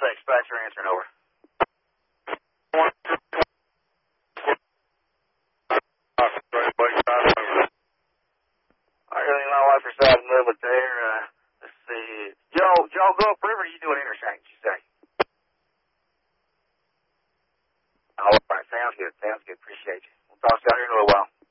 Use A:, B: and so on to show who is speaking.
A: Dispatch, you're answering over. I really my wife decided to move it there. Let's see. Joe, go upriver, you do an interchange, you say? All right, sounds good. Appreciate you. We'll talk to you out here in a little while.